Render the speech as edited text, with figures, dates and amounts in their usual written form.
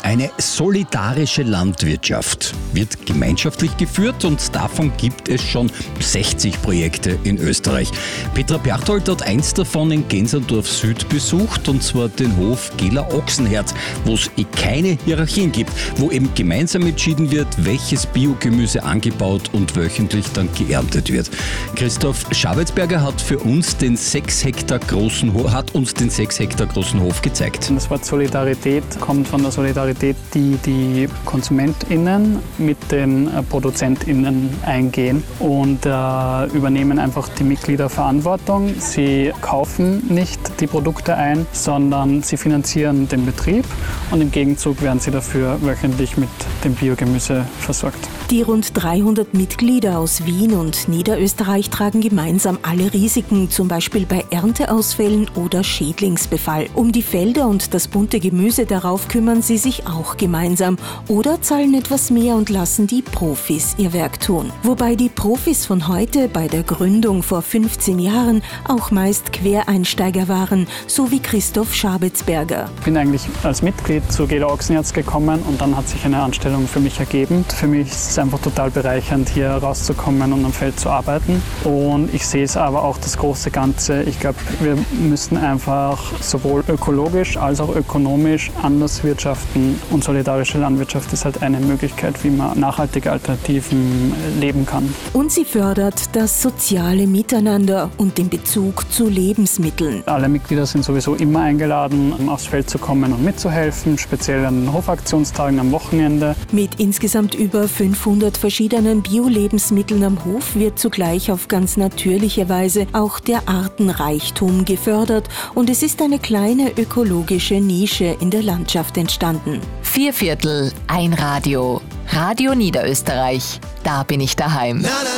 Eine solidarische Landwirtschaft wird gemeinschaftlich geführt und davon gibt es schon 60 Projekte in Österreich. Petra Berthold hat eins davon in Gensendorf Süd besucht, und zwar den Hof Gela Ochsenherz, wo es keine Hierarchien gibt, wo eben gemeinsam entschieden wird, welches Biogemüse angebaut und wöchentlich dann geerntet wird. Christoph Schabetzberger hat uns den 6 Hektar großen Hof gezeigt. Das Wort Solidarität kommt von der Solidarität, die die KonsumentInnen mit den ProduzentInnen eingehen und übernehmen einfach die Mitglieder Verantwortung. Sie kaufen nicht die Produkte ein, sondern sie finanzieren den Betrieb und im Gegenzug werden sie dafür wöchentlich mit dem Biogemüse versorgt. Die rund 300 Mitglieder aus Wien und Niederösterreich tragen gemeinsam alle Risiken, zum Beispiel bei Ernteausfällen oder Schädlingsbefall. Um die Felder und das bunte Gemüse darauf kümmern sie sich auch gemeinsam oder zahlen etwas mehr und lassen die Profis ihr Werk tun. Wobei die Profis von heute bei der Gründung vor 15 Jahren auch meist Quereinsteiger waren, so wie Christoph Schabetzberger. Ich bin eigentlich als Mitglied zu Gela Ochsenherz gekommen und dann hat sich eine Anstellung für mich ergeben. Für mich ist es einfach total bereichernd, hier rauszukommen und am Feld zu arbeiten. Und ich sehe es aber auch das große Ganze. Ich glaube, wir müssen einfach sowohl ökologisch als auch ökonomisch anders wirtschaften. Und solidarische Landwirtschaft ist halt eine Möglichkeit, wie man nachhaltige Alternativen leben kann. Und sie fördert das soziale Miteinander und den Bezug zu Lebensmitteln. Alle Mitglieder sind sowieso immer eingeladen, aufs Feld zu kommen und mitzuhelfen, speziell an den Hofaktionstagen am Wochenende. Mit insgesamt über 500 verschiedenen Bio-Lebensmitteln am Hof wird zugleich auf ganz natürliche Weise auch der Artenreichtum gefördert und es ist eine kleine ökologische Nische in der Landschaft entstanden. 4/4, ein Radio. Radio Niederösterreich. Da bin ich daheim.